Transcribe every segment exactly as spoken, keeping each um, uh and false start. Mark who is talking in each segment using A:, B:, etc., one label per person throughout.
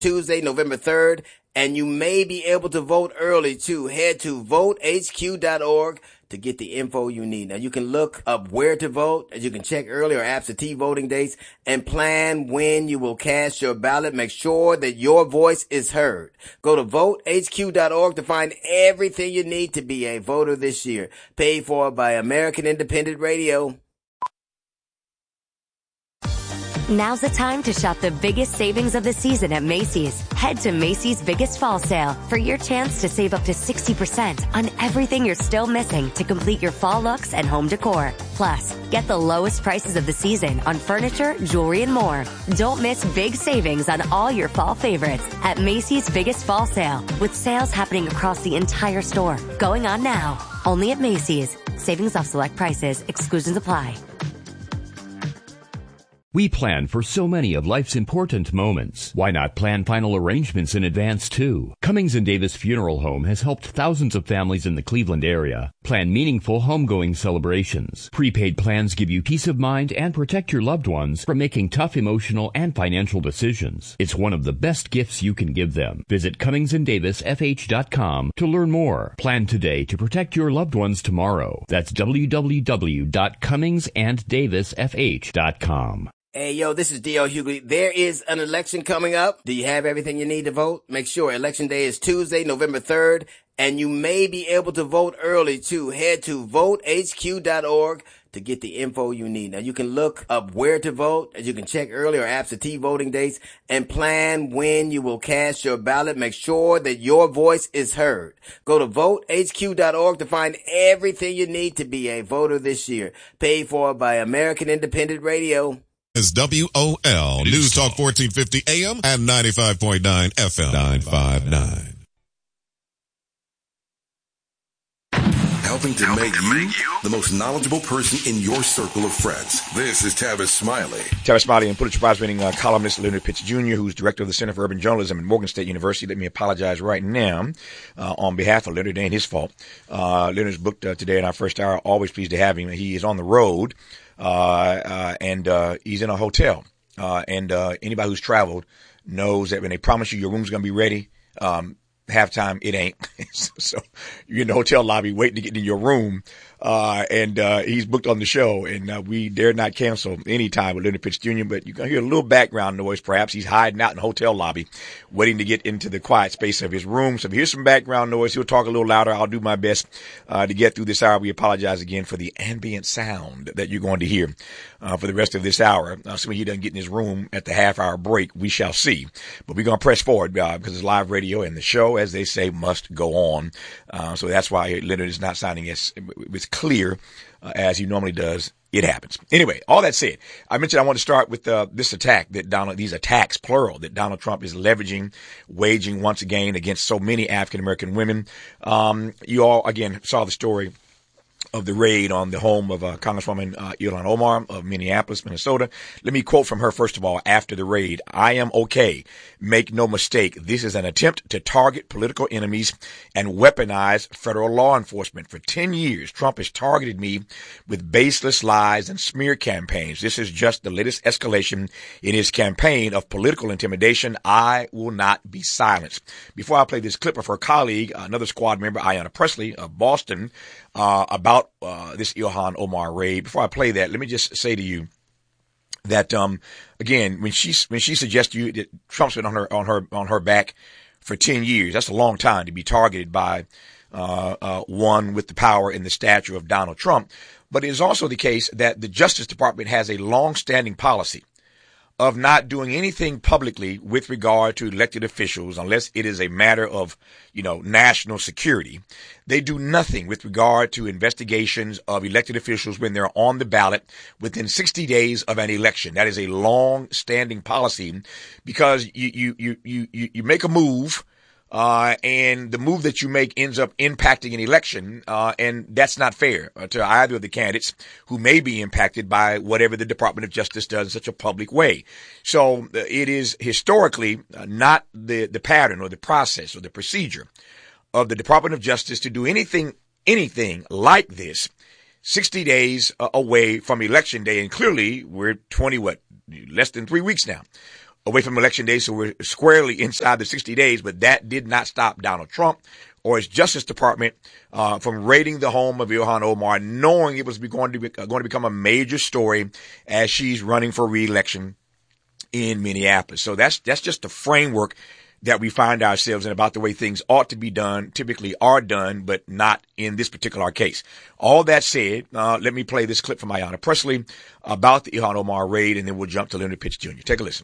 A: Tuesday, November third, and you may be able to vote early too. Head to vote h q dot org to get the info you need. Now you can look up where to vote, as you can check early or absentee voting dates, and plan when you will cast your ballot. Make sure that your voice is heard. Go to vote h q dot org to find everything you need to be a voter this year. Paid for by American Independent Radio.
B: Now's the time to shop the biggest savings of the season at Macy's. Head to Macy's Biggest Fall Sale for your chance to save up to sixty percent on everything you're still missing to complete your fall looks and home decor. Plus, get the lowest prices of the season on furniture, jewelry, and more. Don't miss big savings on all your fall favorites at Macy's Biggest Fall Sale, with sales happening across the entire store. Going on now. Only at Macy's. Savings off select prices. Exclusions apply.
C: We plan for so many of life's important moments. Why not plan final arrangements in advance, too? Cummings and Davis Funeral Home has helped thousands of families in the Cleveland area plan meaningful homegoing celebrations. Prepaid plans give you peace of mind and protect your loved ones from making tough emotional and financial decisions. It's one of the best gifts you can give them. Visit Cummings and Davis F H dot com to learn more. Plan today to protect your loved ones tomorrow. That's w w w dot cummings and davis f h dot com.
A: Hey, yo, this is D L Hughley. There is an election coming up. Do you have everything you need to vote? Make sure Election Day is Tuesday, November third, and you may be able to vote early too. Head to vote h q dot org to get the info you need. Now you can look up where to vote, as you can check early or absentee voting dates, and plan when you will cast your ballot. Make sure that your voice is heard. Go to vote h q dot org to find everything you need to be a voter this year. Paid for by American Independent Radio.
D: Is W O L News Talk fourteen fifty A M and ninety-five point nine F M. nine five nine.
E: Helping to make you the most knowledgeable person in your circle of friends. This is Tavis Smiley.
F: Tavis Smiley and Pulitzer Prize-winning uh, columnist Leonard Pitts Junior, who's director of the Center for Urban Journalism at Morgan State University. Let me apologize right now uh, on behalf of Leonard. It ain't his fault. Uh, Leonard's booked uh, today in our first hour. Always pleased to have him. He is on the road. Uh, uh, and, uh, he's in a hotel. Uh, and, uh, anybody who's traveled knows that when they promise you your room's going to be ready, um, halftime, it ain't. So you're in the hotel lobby waiting to get in your room. Uh, and, uh, he's booked on the show, and, uh, we dare not cancel any time with Leonard Pitts Junior, but you can hear a little background noise. Perhaps he's hiding out in the hotel lobby, waiting to get into the quiet space of his room. So if you hear some background noise, he'll talk a little louder. I'll do my best, uh, to get through this hour. We apologize again for the ambient sound that you're going to hear, uh, for the rest of this hour. Uh, assuming he doesn't get in his room at the half hour break, we shall see. But we're going to press forward, uh, because it's live radio, and the show, as they say, must go on. Uh, so that's why Leonard is not sounding as, as clear uh, as he normally does. It happens. Anyway, all that said, I mentioned I want to start with uh, this attack that Donald, these attacks, plural, that Donald Trump is leveraging, waging once again against so many African-American women. Um, you all, again, saw the story of the raid on the home of uh, Congresswoman uh, Ilhan Omar of Minneapolis, Minnesota. Let me quote from her, first of all, after the raid. "I am okay. Make no mistake. This is an attempt to target political enemies and weaponize federal law enforcement. For ten years, Trump has targeted me with baseless lies and smear campaigns. This is just the latest escalation in his campaign of political intimidation. I will not be silenced." Before I play this clip of her colleague, another squad member, Ayanna Pressley of Boston, uh, about uh, this Ilhan Omar raid, before I play that, let me just say to you that, um, again, when she, when she suggests to you that Trump's been on her, on her, on her back for ten years, that's a long time to be targeted by, uh, uh, one with the power and the stature of Donald Trump. But it is also the case that the Justice Department has a long-standing policy of not doing anything publicly with regard to elected officials unless it is a matter of, you know, national security. They do nothing with regard to investigations of elected officials when they're on the ballot within sixty days of an election. That is a long-standing policy, because you, you, you, you, you make a move, Uh, and the move that you make ends up impacting an election, uh, and that's not fair to either of the candidates who may be impacted by whatever the Department of Justice does in such a public way. So uh, it is historically uh, not the, the pattern or the process or the procedure of the Department of Justice to do anything, anything like this sixty days uh, away from Election Day. And clearly we're twenty, what, less than three weeks now away from Election Day, so we're squarely inside the sixty days, but that did not stop Donald Trump or his Justice Department uh, from raiding the home of Ilhan Omar, knowing it was going to be, uh, going to become a major story as she's running for re-election in Minneapolis. So that's that's just the framework that we find ourselves in about the way things ought to be done, typically are done, but not in this particular case. All that said, uh, let me play this clip from Ayanna Pressley about the Ilhan Omar raid, and then we'll jump to Leonard Pitts Junior Take a listen.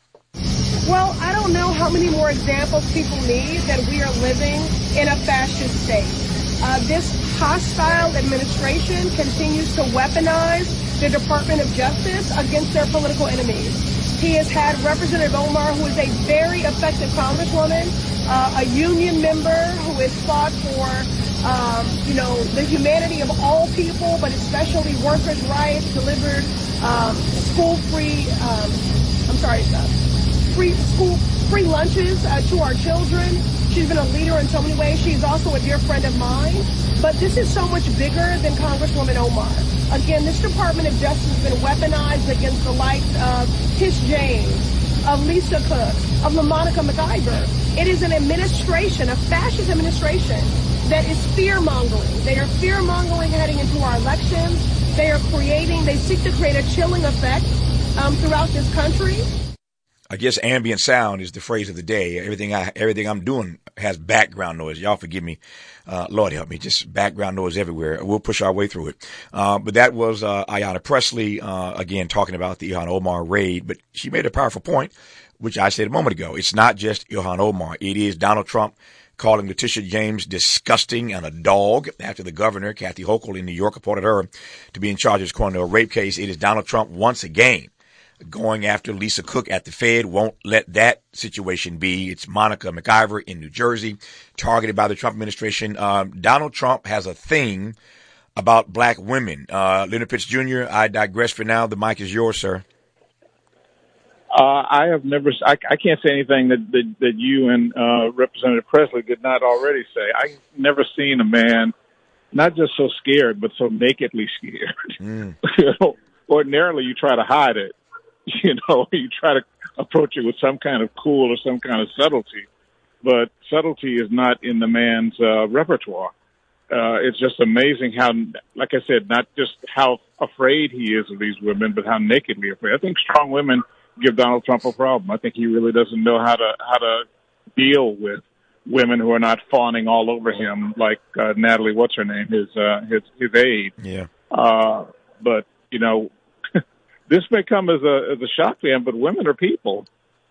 G: Well, I don't know how many more examples people need that we are living in a fascist state. Uh, this hostile administration continues to weaponize the Department of Justice against their political enemies. He has had Representative Omar, who is a very effective congresswoman, uh, a union member who has fought for, um, you know, the humanity of all people, but especially workers' rights, delivered um, school-free, um, I'm sorry, uh, free school, free lunches uh, to our children. She's been a leader in so many ways. She's also a dear friend of mine. But this is so much bigger than Congresswoman Omar. Again, this Department of Justice has been weaponized against the likes of Tish James, of Lisa Cook, of LaMonica McIver. It is an administration, a fascist administration, that is fear-mongering. They are fear-mongering heading into our elections. They are creating, they seek to create a chilling effect um, throughout this country.
F: I guess ambient sound is the phrase of the day. Everything I, everything I'm doing has background noise. Y'all forgive me. Uh, Lord help me. Just background noise everywhere. We'll push our way through it. Uh, but that was, uh, Ayanna Pressley, uh, again, talking about the Ilhan Omar raid. But she made a powerful point, which I said a moment ago. It's not just Ilhan Omar. It is Donald Trump calling Letitia James disgusting and a dog after the governor, Kathy Hochul in New York, appointed her to be in charge of this criminal rape case. It is Donald Trump once again going after Lisa Cook at the Fed. Won't let that situation be. It's Monica McIver in New Jersey, targeted by the Trump administration. Um, Donald Trump has a thing about black women. Uh, Leonard Pitts Junior, I digress for now. The mic is yours, sir.
H: Uh, I have never, I, I can't say anything that, that, that you and uh, Representative Pressley did not already say. I've never seen a man not just so scared, but so nakedly scared. Mm. You know, ordinarily, you try to hide it. You know, you try to approach it with some kind of cool or some kind of subtlety, but subtlety is not in the man's uh, repertoire. Uh, it's just amazing how, like I said, not just how afraid he is of these women, but how nakedly afraid. I think strong women give Donald Trump a problem. I think he really doesn't know how to how to deal with women who are not fawning all over him, like uh, Natalie, what's her name, his uh, his his aide.
F: Yeah.
H: Uh, but you know. This may come as a as a shock to him, but women are people.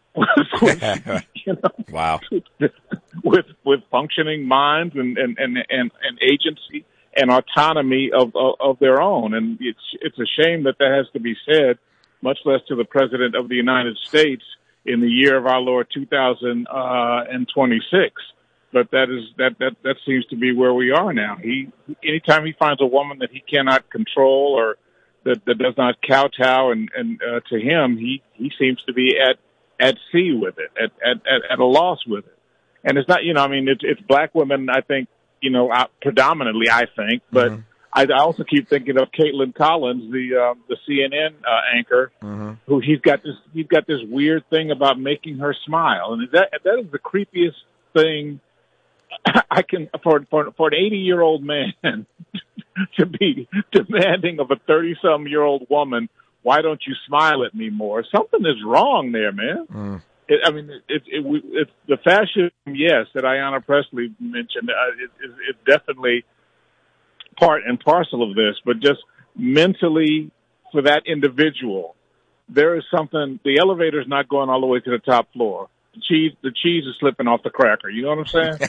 H: You know,
F: wow.
H: With with functioning minds and and, and, and, and agency and autonomy of, of of their own, and it's it's a shame that that has to be said, much less to the President of the United States in the year of our Lord two thousand twenty-six. But that is that that that seems to be where we are now. He anytime he finds a woman that he cannot control or That, that does not kowtow, and, and uh, to him, he, he seems to be at at sea with it, at, at, at, at a loss with it. And it's not, you know, I mean, it's, it's black women, I think, you know, uh, predominantly, I think, but mm-hmm. I, I also keep thinking of Caitlin Collins, the uh, the C N N uh, anchor, mm-hmm. who he's got this he's got this weird thing about making her smile, and that that is the creepiest thing I can for for, for an eighty year old man. To be demanding of a thirty-some-year-old woman, why don't you smile at me more? Something is wrong there, man. Mm. It, I mean, it, it, it, it's the fascism, yes, that Ayanna Pressley mentioned. Uh, it, it, it's definitely part and parcel of this, but just mentally for that individual, there is something. The elevator's not going all the way to the top floor. The cheese, the cheese is slipping off the cracker. You know what I'm saying?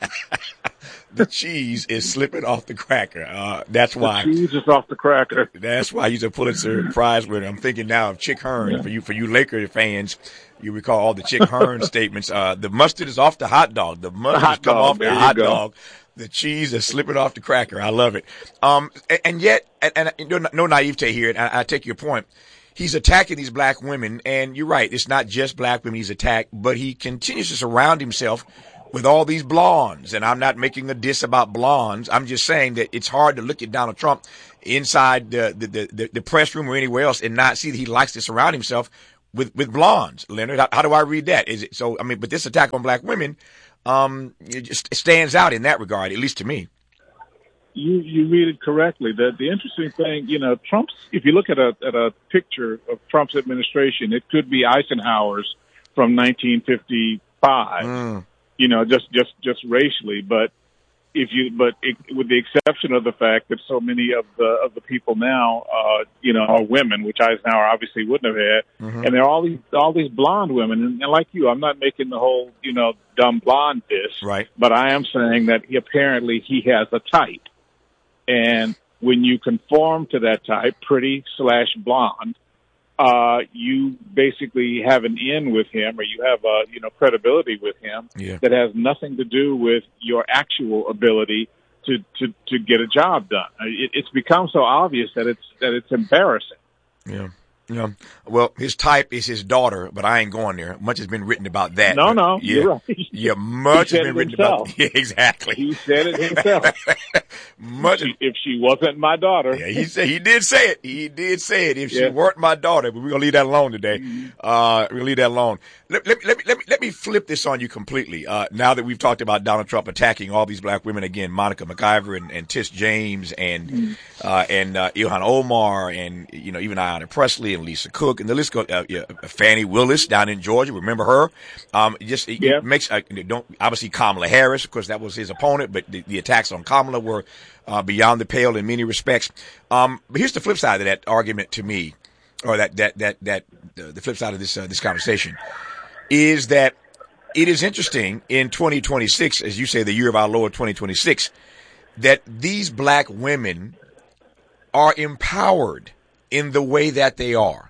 F: The cheese is slipping off the cracker. Uh, that's why.
H: The cheese is off the cracker.
F: That's why he's a Pulitzer Prize winner. I'm thinking now of Chick Hearn. Yeah. For you, for you Laker fans, you recall all the Chick Hearn statements. Uh, the mustard is off the hot dog. The mustard has come off the hot dog. The cheese is slipping off the cracker. I love it. Um, and, and yet, and, and no naivete here. And I, I take your point. He's attacking these black women, and you're right. It's not just black women he's attacked, but he continues to surround himself with all these blondes. And I'm not making a diss about blondes. I'm just saying that it's hard to look at Donald Trump inside the, the, the, the press room or anywhere else and not see that he likes to surround himself with, with blondes, Leonard. How, how do I read that? Is it so? I mean, but this attack on black women, um, it just stands out in that regard, at least to me.
H: You you read it correctly. The the interesting thing, you know, Trump's. If you look at a at a picture of Trump's administration, it could be Eisenhower's from nineteen fifty-five. Mm. You know, just just just racially, but. If you, but it, with the exception of the fact that so many of the of the people now, uh, you know, are women, which Eisenhower obviously wouldn't have had, mm-hmm. and there are all these all these blonde women, and, and like you, I'm not making the whole you know dumb blonde diss,
F: right?
H: But I am saying that he apparently he has a type, and when you conform to that type, pretty slash blonde, uh, you basically have an in with him, or you have a, you know, credibility with him
F: yeah.
H: that has nothing to do with your actual ability to, to, to get a job done. It, it's become so obvious that it's, that it's embarrassing.
F: Yeah. Yeah. Well, his type is his daughter, but I ain't going there. Much has been written about that.
H: No, no,
F: yeah.
H: you're right.
F: Yeah, much has been written
H: himself.
F: about. Yeah, exactly.
H: He said it himself.
F: much.
H: If she, if she wasn't my daughter.
F: Yeah, he said he did say it. He did say it. If
H: yeah.
F: she weren't my daughter, but we're gonna leave that alone today. Mm-hmm. Uh, we're gonna leave that alone. Let, let, let me let me let me flip this on you completely. Uh, now that we've talked about Donald Trump attacking all these black women again, Monica McIver and, and Tish James and mm-hmm. uh, and uh, Ilhan Omar and you know even Ayanna Pressley and Lisa Cook and the list goes. Uh, yeah, Fannie Willis down in Georgia, remember her? Um, it just it,
H: yeah.
F: it makes uh, don't obviously Kamala Harris, of course, that was his opponent, but the, the attacks on Kamala were uh, beyond the pale in many respects. Um, but here's the flip side of that argument to me, or that that that that uh, the flip side of this uh, this conversation is that it is interesting in twenty twenty-six, as you say, the year of our Lord twenty twenty-six, that these black women are empowered in the way that they are.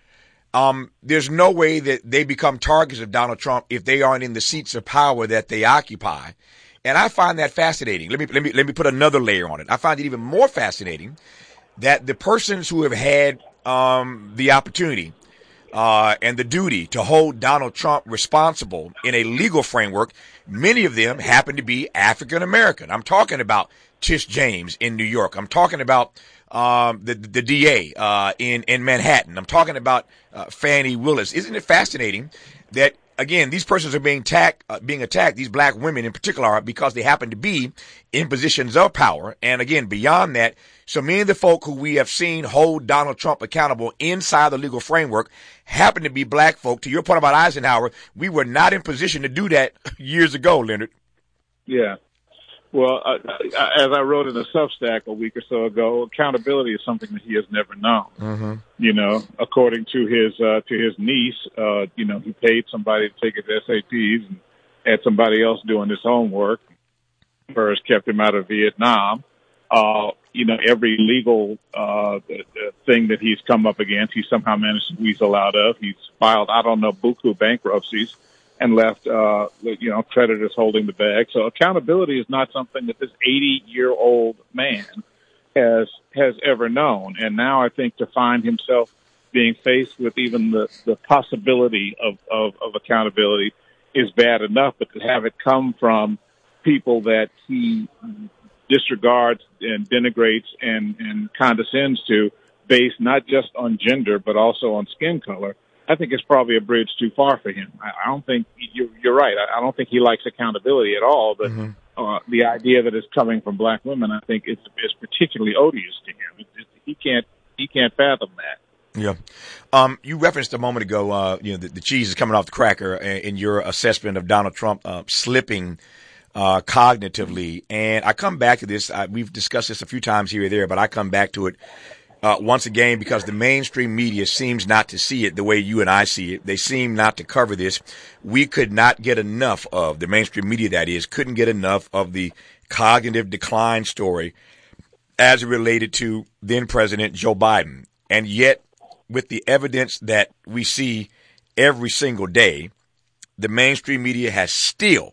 F: Um, there's no way that they become targets of Donald Trump if they aren't in the seats of power that they occupy. And I find that fascinating. Let me, let me, let me put another layer on it. I find it even more fascinating that the persons who have had, um, the opportunity, uh, and the duty to hold Donald Trump responsible in a legal framework, many of them happen to be African American. I'm talking about Tish James in New York. I'm talking about Um, the, the D A, uh, in, in Manhattan. I'm talking about, uh, Fannie Willis. Isn't it fascinating that, again, these persons are being attacked, uh, being attacked, these black women in particular, are because they happen to be in positions of power. And again, beyond that, so many of the folk who we have seen hold Donald Trump accountable inside the legal framework happen to be black folk. To your point about Eisenhower, we were not in position to do that years ago, Leonard.
H: Yeah. Well, uh, as I wrote in a Substack a week or so ago, accountability is something that he has never known. Mm-hmm. You know, according to his uh, to his niece, uh, you know, he paid somebody to take his S A Ts and had somebody else doing his homework. First, kept him out of Vietnam. Uh, you know, every legal uh, thing that he's come up against, he somehow managed to weasel out of. He's filed, I don't know, buku bankruptcies. And left, uh, you know, creditors holding the bag. So accountability is not something that this eighty-year-old man has has ever known. And now I think to find himself being faced with even the, the possibility of, of, of accountability is bad enough, but to have it come from people that he disregards and denigrates and, and condescends to based not just on gender, but also on skin color, I think it's probably a bridge too far for him. I, I don't think you're, you're right. I, I don't think he likes accountability at all. But mm-hmm. uh, the idea that it's coming from black women, I think, is is particularly odious to him. It, it, he can't he can't fathom that.
F: Yeah. Um, you referenced a moment ago, uh, you know, the, the cheese is coming off the cracker in, in your assessment of Donald Trump uh, slipping uh, cognitively. And I come back to this. I, we've discussed this a few times here or there, but I come back to it. Uh, once again, because the mainstream media seems not to see it the way you and I see it. They seem not to cover this. We could not get enough of, the mainstream media that is, couldn't get enough of the cognitive decline story as it related to then President Joe Biden. And yet, with the evidence that we see every single day, the mainstream media has still,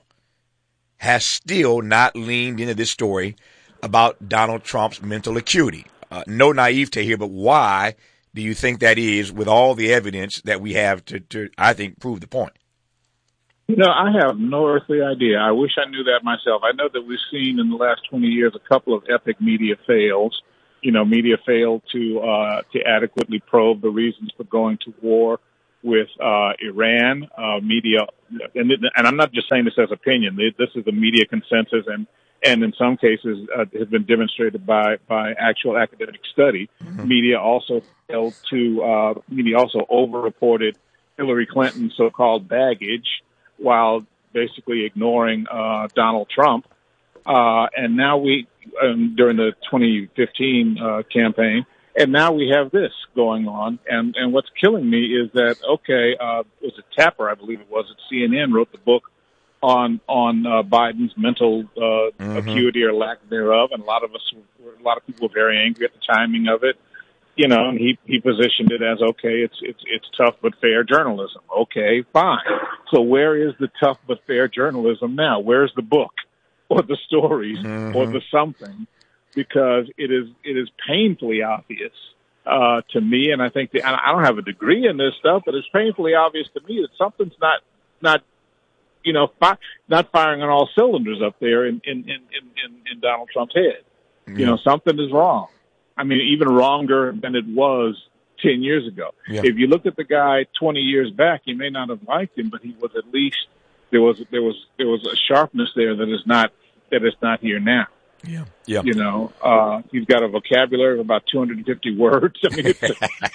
F: has still not leaned into this story about Donald Trump's mental acuity. Uh, no naivete here, but why do you think that is with all the evidence that we have to, to, I think, prove the point?
H: You know, I have no earthly idea. I wish I knew that myself. I know that we've seen in the last twenty years a couple of epic media fails. You know, media failed to uh, to adequately probe the reasons for going to war with uh, Iran uh, media, and, and I'm not just saying this as opinion. This is the media consensus, and and in some cases uh, has been demonstrated by by actual academic study. Mm-hmm. Media also held to uh, media also overreported Hillary Clinton's so-called baggage, while basically ignoring uh, Donald Trump. Uh, and now we, um, during the twenty fifteen uh, campaign, and now we have this going on. And, and what's killing me is that, okay, uh, it was a Tapper, I believe it was, at C N N, wrote the book on on uh, Biden's mental uh, mm-hmm. acuity or lack thereof, and a lot of us, were, a lot of people were very angry at the timing of it. You know, and he, he positioned it as, okay, it's it's it's tough but fair journalism. Okay, fine. So where is the tough but fair journalism now? Where's the book or the stories mm-hmm. or the something? Because it is it is painfully obvious uh, to me, and I think the, I don't have a degree in this stuff, but it's painfully obvious to me that something's not not you know fi- not firing on all cylinders up there in in in, in, in Donald Trump's head. Yeah. You know, something is wrong. I mean, even wronger than it was ten years ago. Yeah. If you look at the guy twenty years back, you may not have liked him, but he was at least there was there was there was a sharpness there that is not that is not here now.
F: Yeah, yeah.
H: You know, uh, he's got a vocabulary of about two hundred fifty words. I mean, it's,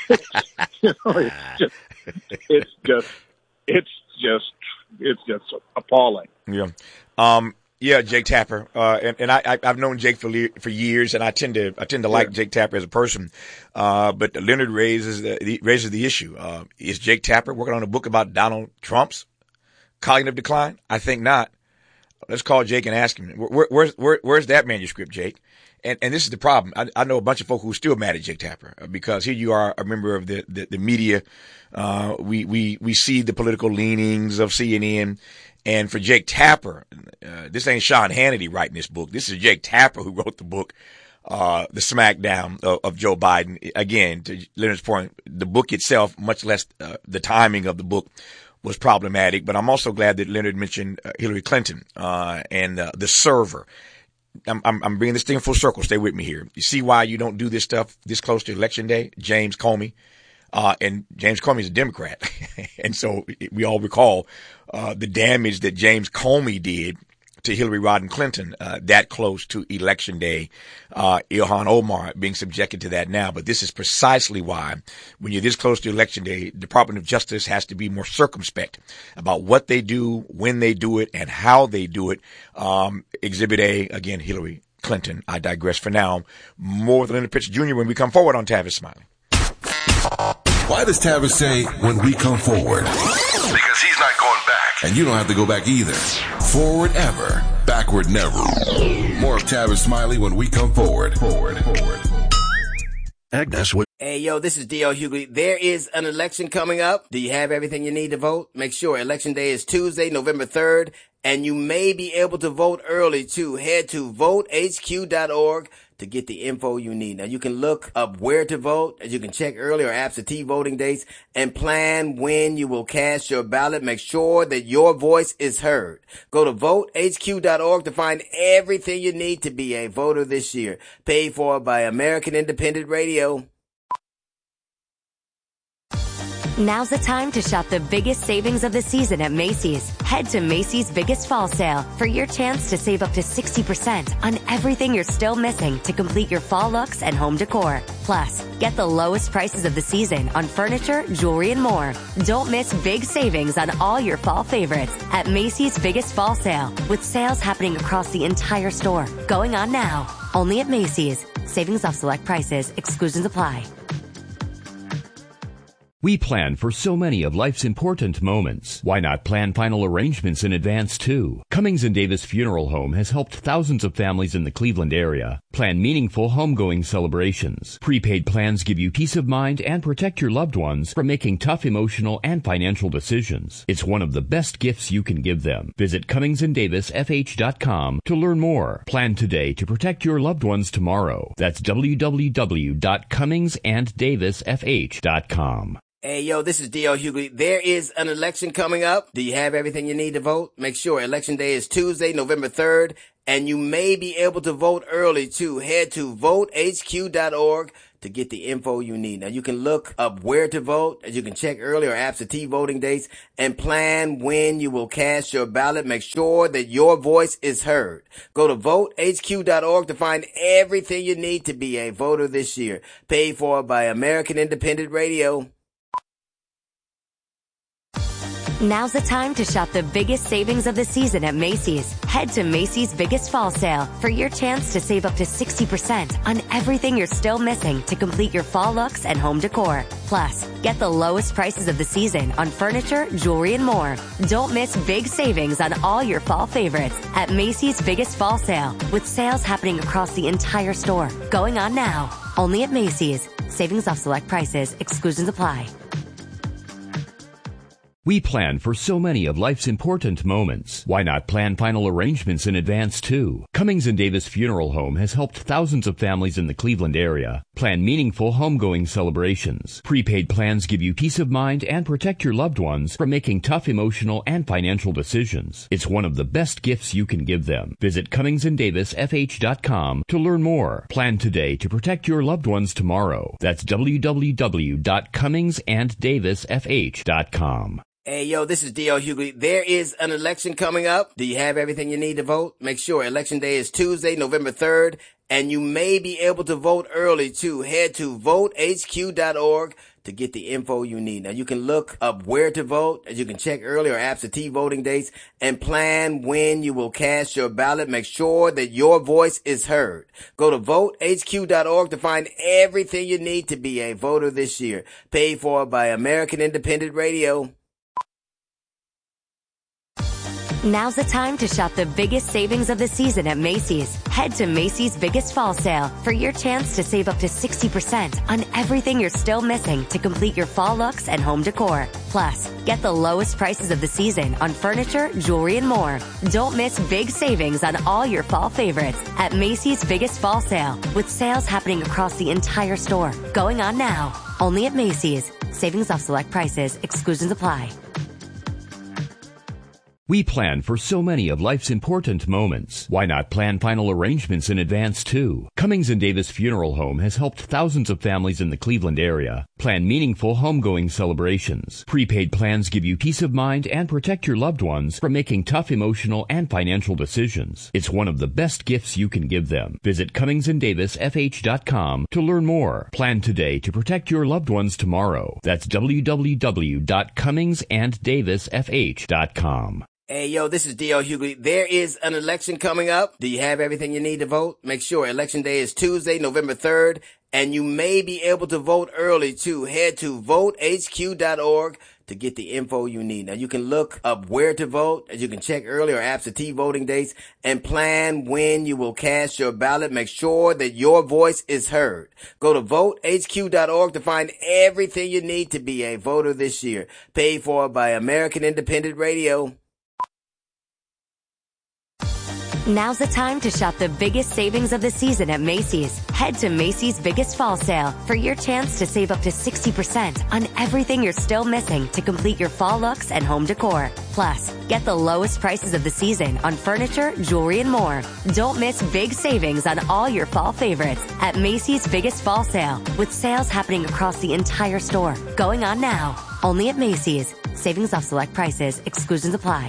H: you know, it's just it's just it's just it's just appalling.
F: Yeah. Um. Yeah, Jake Tapper, uh, and, and I, I've known Jake for for years, and I tend to I tend to like yeah. Jake Tapper as a person. Uh, but Leonard raises the raises the issue: uh, is Jake Tapper working on a book about Donald Trump's cognitive decline? I think not. Let's call Jake and ask him. Where, where's where, where's that manuscript, Jake? And and this is the problem. I, I know a bunch of folk who are still mad at Jake Tapper because here you are, a member of the the, the media. Uh, we we we see the political leanings of C N N. And for Jake Tapper, uh, this ain't Sean Hannity writing this book. This is Jake Tapper who wrote the book, uh, The Smackdown of, of Joe Biden. Again, to Leonard's point, the book itself, much less uh, the timing of the book, was problematic. But I'm also glad that Leonard mentioned uh, Hillary Clinton uh, and uh, the server. I'm, I'm, I'm bringing this thing full circle. Stay with me here. You see why you don't do this stuff this close to Election Day? James Comey. Uh, and James Comey is a Democrat. And so we all recall, uh, the damage that James Comey did to Hillary Rodham Clinton, uh, that close to Election Day, uh, Ilhan Omar being subjected to that now. But this is precisely why when you're this close to Election Day, the Department of Justice has to be more circumspect about what they do, when they do it, and how they do it. Um, Exhibit A, again, Hillary Clinton. I digress for now. More than Leonard Pitts Junior when we come forward on Tavis Smiley.
E: Why does Tavis say when we come forward? Because he's not going back. And you don't have to go back either. Forward ever. Backward never. More of Tavis Smiley when we come forward. Forward, forward.
A: Agnes, what? Hey, yo, this is D L Hughley. There is an election coming up. Do you have everything you need to vote? Make sure Election Day is Tuesday, November third, and you may be able to vote early too. Head to vote H Q dot org to get the info you need. Now, you can look up where to vote, as you can check early or absentee voting dates, and plan when you will cast your ballot. Make sure that your voice is heard. Go to vote H Q dot org to find everything you need to be a voter this year. Paid for by American Independent Radio.
B: Now's the time to shop the biggest savings of the season at Macy's. Head to Macy's Biggest Fall Sale for your chance to save up to sixty percent on everything you're still missing to complete your fall looks and home decor. Plus, get the lowest prices of the season on furniture, jewelry, and more. Don't miss big savings on all your fall favorites at Macy's Biggest Fall Sale, with sales happening across the entire store. Going on now. Only at Macy's. Savings off select prices. Exclusions apply.
C: We plan for so many of life's important moments. Why not plan final arrangements in advance, too? Cummings and Davis Funeral Home has helped thousands of families in the Cleveland area plan meaningful homegoing celebrations. Prepaid plans give you peace of mind and protect your loved ones from making tough emotional and financial decisions. It's one of the best gifts you can give them. Visit Cummings and Davis F H dot com to learn more. Plan today to protect your loved ones tomorrow. That's w w w dot cummings and davis f h dot com.
A: Hey, yo, this is D L Hughley. There is an election coming up. Do you have everything you need to vote? Make sure Election Day is Tuesday, November third, and you may be able to vote early too. Head to vote H Q dot org to get the info you need. Now, you can look up where to vote, as you can check early or absentee voting dates, and plan when you will cast your ballot. Make sure that your voice is heard. Go to vote H Q dot org to find everything you need to be a voter this year. Paid for by American Independent Radio.
B: Now's the time to shop the biggest savings of the season at Macy's. Head to Macy's Biggest Fall Sale for your chance to save up to sixty percent on everything you're still missing to complete your fall looks and home decor. Plus, get the lowest prices of the season on furniture, jewelry, and more. Don't miss big savings on all your fall favorites at Macy's Biggest Fall Sale, with sales happening across the entire store. Going on now. Only at Macy's. Savings off select prices. Exclusions apply.
C: We plan for so many of life's important moments. Why not plan final arrangements in advance too? Cummings and Davis Funeral Home has helped thousands of families in the Cleveland area plan meaningful homegoing celebrations. Prepaid plans give you peace of mind and protect your loved ones from making tough emotional and financial decisions. It's one of the best gifts you can give them. Visit Cummings and Davis F H dot com to learn more. Plan today to protect your loved ones tomorrow. That's w w w dot cummings and davis f h dot com.
A: Hey, yo, this is D L Hughley. There is an election coming up. Do you have everything you need to vote? Make sure Election Day is Tuesday, November third, and you may be able to vote early too. Head to vote H Q dot org to get the info you need. Now, you can look up where to vote, as you can check early or absentee voting dates, and plan when you will cast your ballot. Make sure that your voice is heard. Go to vote H Q dot org to find everything you need to be a voter this year. Paid for by American Independent Radio.
B: Now's the time to shop the biggest savings of the season at Macy's. Head to Macy's Biggest Fall Sale for your chance to save up to sixty percent on everything you're still missing to complete your fall looks and home decor. Plus, get the lowest prices of the season on furniture, jewelry, and more. Don't miss big savings on all your fall favorites at Macy's Biggest Fall Sale, with sales happening across the entire store. Going on now. Only at Macy's. Savings off select prices. Exclusions apply.
C: We plan for so many of life's important moments. Why not plan final arrangements in advance too? Cummings and Davis Funeral Home has helped thousands of families in the Cleveland area plan meaningful homegoing celebrations. Prepaid plans give you peace of mind and protect your loved ones from making tough emotional and financial decisions. It's one of the best gifts you can give them. Visit Cummings and Davis F H dot com to learn more. Plan today to protect your loved ones tomorrow. That's w w w dot cummings and davis f h dot com.
A: Hey, yo, this is D L Hughley. There is an election coming up. Do you have everything you need to vote? Make sure Election Day is Tuesday, November third, and you may be able to vote early too. Head to vote H Q dot org to get the info you need. Now, you can look up where to vote, as you can check early or absentee voting dates, and plan when you will cast your ballot. Make sure that your voice is heard. Go to vote H Q dot org to find everything you need to be a voter this year. Paid for by American Independent Radio.
B: Now's the time to shop the biggest savings of the season at Macy's. Head to Macy's Biggest Fall Sale for your chance to save up to sixty percent on everything you're still missing to complete your fall looks and home decor. Plus, get the lowest prices of the season on furniture, jewelry, and more. Don't miss big savings on all your fall favorites at Macy's Biggest Fall Sale, with sales happening across the entire store. Going on now. Only at Macy's. Savings off select prices. Exclusions apply.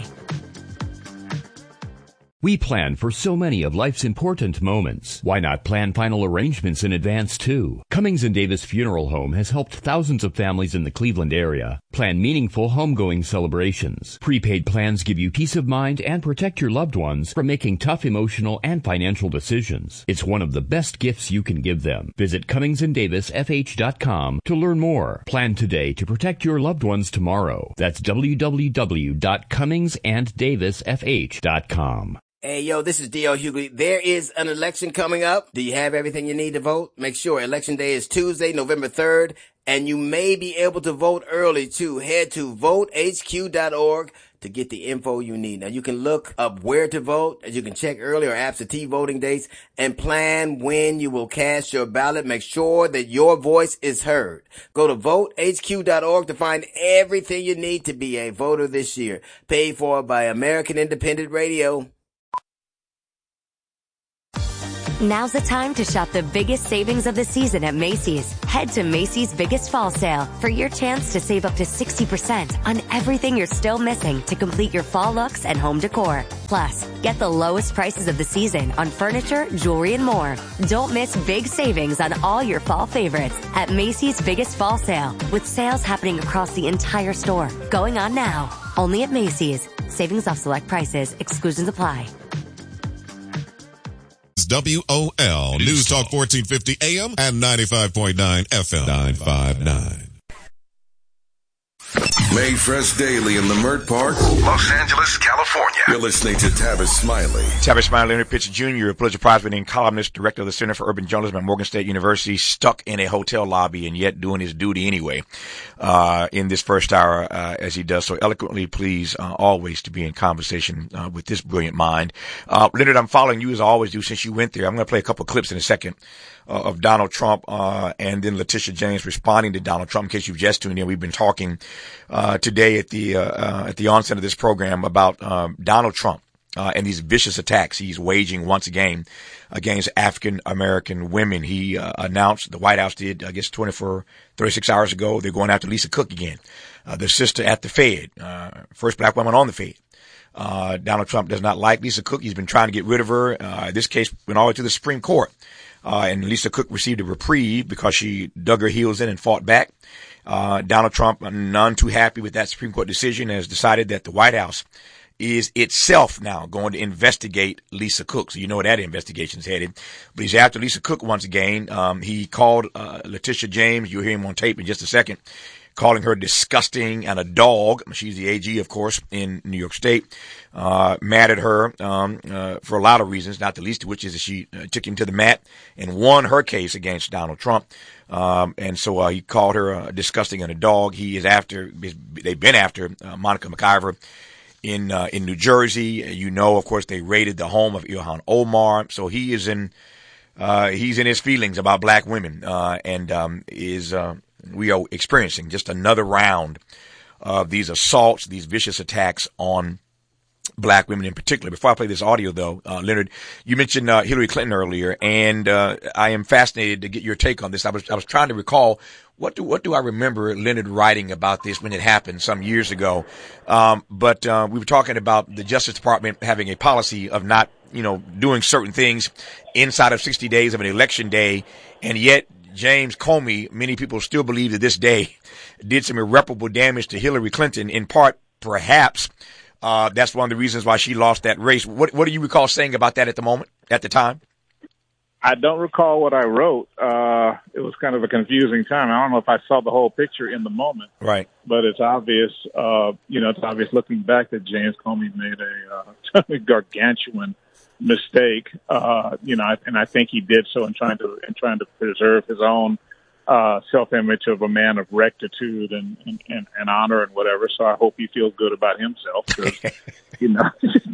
C: We plan for so many of life's important moments. Why not plan final arrangements in advance too? Cummings and Davis Funeral Home has helped thousands of families in the Cleveland area plan meaningful homegoing celebrations. Prepaid plans give you peace of mind and protect your loved ones from making tough emotional and financial decisions. It's one of the best gifts you can give them. Visit Cummings and Davis F H dot com to learn more. Plan today to protect your loved ones tomorrow. That's w w w dot cummings and davis f h dot com.
A: Hey, yo, this is D L Hughley. There is an election coming up. Do you have everything you need to vote? Make sure Election Day is Tuesday, November third, and you may be able to vote early too. Head to vote H Q dot org to get the info you need. Now, you can look up where to vote, as you can check early or absentee voting dates, and plan when you will cast your ballot. Make sure that your voice is heard. Go to vote H Q dot org to find everything you need to be a voter this year. Paid for by American Independent Radio.
B: Now's the time to shop the biggest savings of the season at Macy's. Head to Macy's Biggest Fall Sale for your chance to save up to sixty percent on everything you're still missing to complete your fall looks and home decor. Plus, get the lowest prices of the season on furniture, jewelry, and more. Don't miss big savings on all your fall favorites at Macy's Biggest Fall Sale, with sales happening across the entire store. Going on now. Only at Macy's. Savings off select prices. Exclusions apply.
D: W O L News Talk fourteen fifty A M and ninety-five point nine F M. nine five nine.
E: Made fresh daily in the Mert Park, Los Angeles, California. You're listening to Tavis Smiley.
F: Tavis Smiley, Leonard Pitts Junior, a Pulitzer Prize-winning columnist, director of the Center for Urban Journalism at Morgan State University, stuck in a hotel lobby and yet doing his duty anyway uh in this first hour, uh as he does so eloquently. Please, uh, always to be in conversation uh, with this brilliant mind. Uh Leonard, I'm following you as I always do since you went there. I'm going to play a couple of clips in a second uh, of Donald Trump uh and then Letitia James responding to Donald Trump. In case you've just tuned in, we've been talking uh today at the uh, uh at the onset of this program about um Donald Trump uh and these vicious attacks he's waging once again against African American women. He uh, announced, the White House did, I guess twenty-four, thirty-six hours ago, they're going after Lisa Cook again, uh, the sister at the Fed, uh first black woman on the Fed. Uh Donald Trump does not like Lisa Cook. He's been trying to get rid of her. Uh this case went all the way to the Supreme Court. Uh, and Lisa Cook received a reprieve because she dug her heels in and fought back. Uh, Donald Trump, none too happy with that Supreme Court decision, has decided that the White House is itself now going to investigate Lisa Cook. So you know where that investigation's headed. But he's after Lisa Cook once again. Um, he called, uh, Letitia James, you'll hear him on tape in just a second, calling her disgusting and a dog. She's the A G, of course, in New York State. Uh, mad at her, um, uh, for a lot of reasons, not the least of which is that she uh, took him to the mat and won her case against Donald Trump. Um, and so, uh, he called her uh, disgusting and a dog. He is after, they've been after, uh, Monica McIver in, uh, in New Jersey. You know, of course, they raided the home of Ilhan Omar. So he is in, uh, he's in his feelings about black women, uh, and, um, is, uh, we are experiencing just another round of these assaults, these vicious attacks on black women in particular. Before I play this audio, though, uh, Leonard, you mentioned uh, Hillary Clinton earlier, and uh, I am fascinated to get your take on this. I was I was trying to recall what do what do I remember Leonard writing about this when it happened some years ago. Um, but uh, we were talking about the Justice Department having a policy of not, you know, doing certain things inside of sixty days of an election day, and yet James Comey, many people still believe to this day, did some irreparable damage to Hillary Clinton, in part, perhaps. Uh, that's one of the reasons why she lost that race. What, what do you recall saying about that at the moment, at the time?
H: I don't recall what I wrote. Uh, it was kind of a confusing time. I don't know if I saw the whole picture in the moment.
F: Right.
H: But it's obvious, uh, you know, it's obvious looking back that James Comey made a, uh, gargantuan mistake, uh, you know, and I think he did so in trying to, in trying to preserve his own, uh, self-image of a man of rectitude and, and, and, and honor and whatever. So I hope he feels good about himself, because, you know,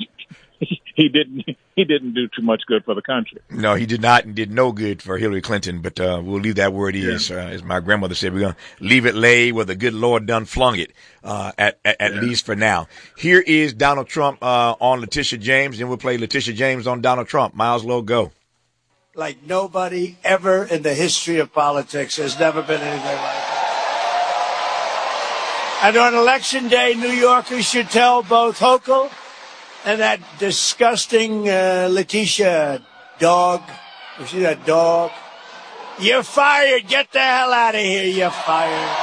H: he didn't, he didn't do too much good for the country.
F: No, he did not, and did no good for Hillary Clinton, but, uh, we'll leave that where it is. Yeah. Uh, as my grandmother said, we're going to leave it lay where the good Lord done flung it, uh, at, at, at yeah. least for now. Here is Donald Trump, uh, on Letitia James, and we'll play Letitia James on Donald Trump. Miles Lowe, go.
I: Like nobody ever in the history of politics. Has never been anything like that. And on election day, New Yorkers should tell both Hochul and that disgusting uh, Letitia dog, you see that dog? You're fired. Get the hell out of here. You're fired.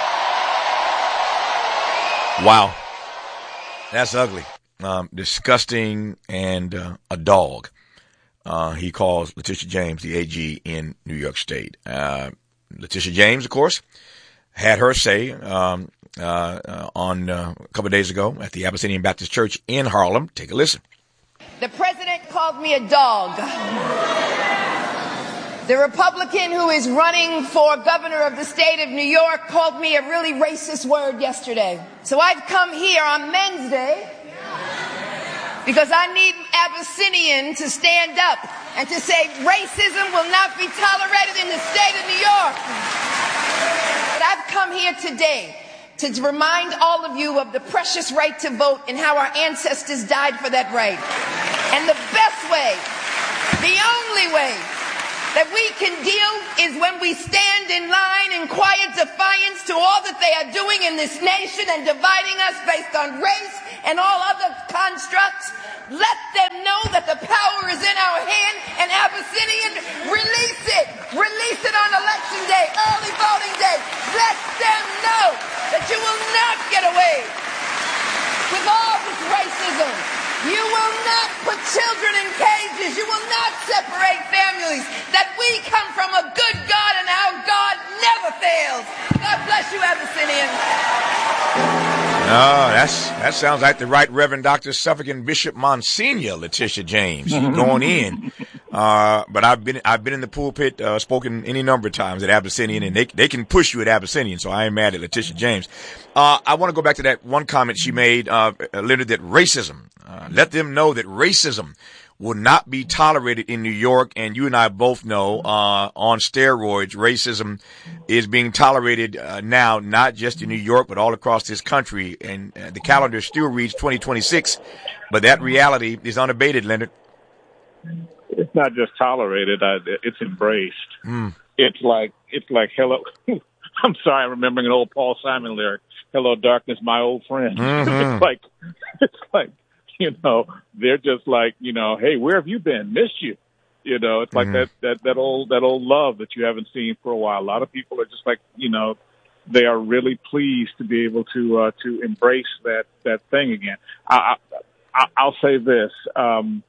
F: Wow. That's ugly. Um, disgusting and uh, a dog. Uh, he calls Letitia James the A G in New York State. Uh, Letitia James, of course, had her say um, uh, uh, on uh, a couple of days ago at the Abyssinian Baptist Church in Harlem. Take a listen.
J: The president called me a dog. The Republican who is running for governor of the state of New York called me a really racist word yesterday. So I've come here on Men's Day because I need Abyssinian to stand up and to say racism will not be tolerated in the state of New York. But I've come here today to remind all of you of the precious right to vote and how our ancestors died for that right. And the best way, the only way that we can deal is when we stand in line in quiet defiance to all that they are doing in this nation and dividing us based on race and all other constructs. Let them know that the power is in our hand, and Abyssinian, release it. Release it on election day, early voting day. Let them know that you will not get away with all this racism. You will not put children in cages. You will not separate families. That we come from a good God, and our God never fails. God bless you, Abyssinians.
F: No, that's that sounds like the Right Reverend Doctor Suffolk and Bishop Monsignor Letitia James going in. Uh, but I've been I've been in the pulpit, uh, spoken any number of times at Abyssinian, and they they can push you at Abyssinian, so I ain't mad at Letitia James. Uh, I want to go back to that one comment she made, uh, Leonard, that racism. Uh, let them know that racism will not be tolerated in New York, and you and I both know uh on steroids, racism is being tolerated uh, now, not just in New York, but all across this country. And uh, the calendar still reads twenty twenty-six, but that reality is unabated, Leonard.
H: It's not just tolerated; uh, it's embraced.
F: Mm.
H: It's like it's like hello. I'm sorry, I'm remembering an old Paul Simon lyric. Hello, darkness, my old friend.
F: Mm-hmm.
H: It's like it's like. You know, they're just like, you know, hey, where have you been? Missed you. You know, it's like
F: Mm-hmm.
H: that, that, that old, that old love that you haven't seen for a while. A lot of people are just like, you know, they are really pleased to be able to, uh, to embrace that, that thing again. I, I, I'll say this. Um,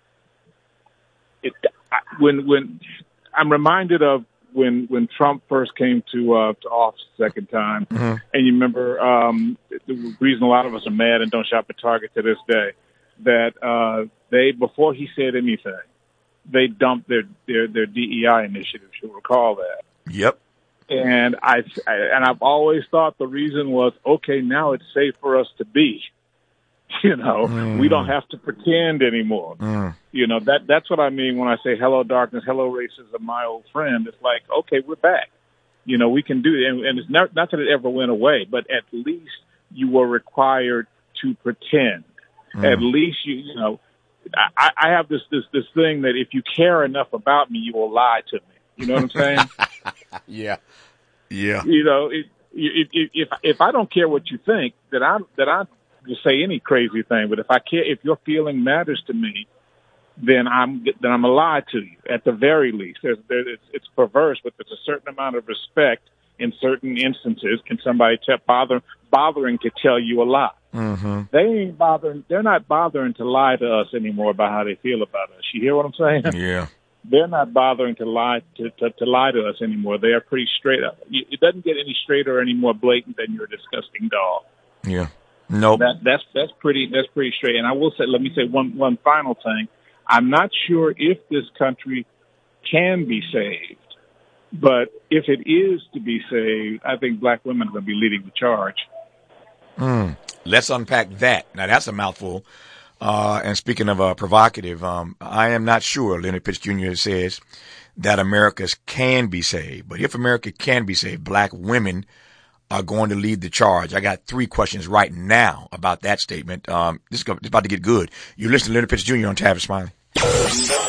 H: it, I, when, when I'm reminded of when, when Trump first came to, uh, to office the second time,
F: Mm-hmm.
H: and you remember, um, the reason a lot of us are mad and don't shop at Target to this day, that, uh, they, before he said anything, they dumped their, their, their D E I initiative. You'll recall that.
F: Yep.
H: And I, I, and I've always thought the reason was, okay, now it's safe for us to be, you know,
F: Mm.
H: we don't have to pretend anymore.
F: Mm.
H: You know, that, that's what I mean when I say, hello, darkness, hello, racism, my old friend. It's like, okay, we're back. You know, we can do it. And, and it's not, not that it ever went away, but at least you were required to pretend.
F: Mm.
H: At least you, you know, I, I have this, this, this thing that if you care enough about me, you will lie to me. You know what I'm saying?
F: Yeah. Yeah.
H: You know, it, it, it, if, if I don't care what you think, then I, that I just say any crazy thing. But if I care, if your feeling matters to me, then I'm, then I'm a lie to you at the very least. There's, there, it's, it's perverse, but there's a certain amount of respect in certain instances. Can somebody te- bother, bothering to tell you a lie?
F: Mm-hmm.
H: They ain't bothering. They're not bothering to lie to us anymore about how they feel about us. You hear what I'm saying?
F: Yeah.
H: They're not bothering to lie to, to, to lie to us anymore. They are pretty straight up. It doesn't get any straighter or any more blatant than you're a disgusting dog.
F: Yeah. Nope.
H: That that's that's pretty that's pretty straight. And I will say, let me say one one final thing. I'm not sure if this country can be saved, but if it is to be saved, I think black women are going to be leading the charge.
F: Mm. Let's unpack that. Now, that's a mouthful. Uh, and speaking of uh, provocative, um, I am not sure, Leonard Pitts Junior says, that America can be saved. But if America can be saved, black women are going to lead the charge. I got three questions right now about that statement. Um, this is about to get good. You're listening to Leonard Pitts Junior on Tavis Smiley.